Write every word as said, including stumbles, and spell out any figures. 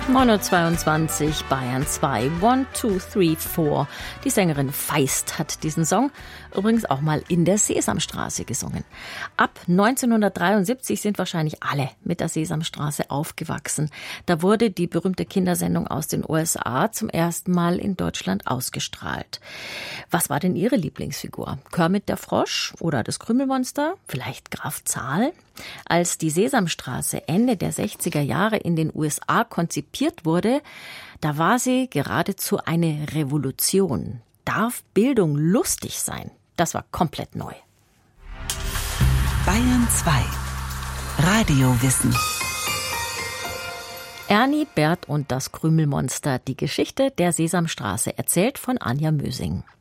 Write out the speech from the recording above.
neun Uhr zweiundzwanzig, Bayern zwei, One, Two, Three, Four. Die Sängerin Feist hat diesen Song übrigens auch mal in der Sesamstraße gesungen. Ab neunzehnhundertdreiundsiebzig sind wahrscheinlich alle mit der Sesamstraße aufgewachsen. Da wurde die berühmte Kindersendung aus den U S A zum ersten Mal in Deutschland ausgestrahlt. Was war denn Ihre Lieblingsfigur? Kermit der Frosch oder das Krümelmonster? Vielleicht Graf Zahl? Als die Sesamstraße Ende der sechziger Jahre in den U S A konzipiert wurde, da war sie geradezu eine Revolution. Darf Bildung lustig sein? Das war komplett neu. Bayern zwei. Radiowissen. Ernie, Bert und das Krümelmonster. Die Geschichte der Sesamstraße, erzählt von Anja Mösing.